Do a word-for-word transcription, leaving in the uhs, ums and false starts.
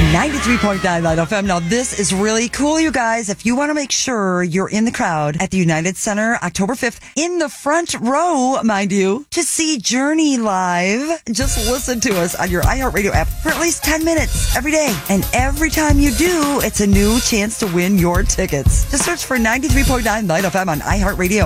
ninety-three point nine Light F M. Now, this is really cool, you guys. If you want to make sure you're in the crowd at the United Center October fifth, in the front row, mind you, to see Journey live, just listen to us on your iHeartRadio app for at least ten minutes every day. And every time you do, it's a new chance to win your tickets. Just search for ninety-three point nine Light F M on iHeartRadio.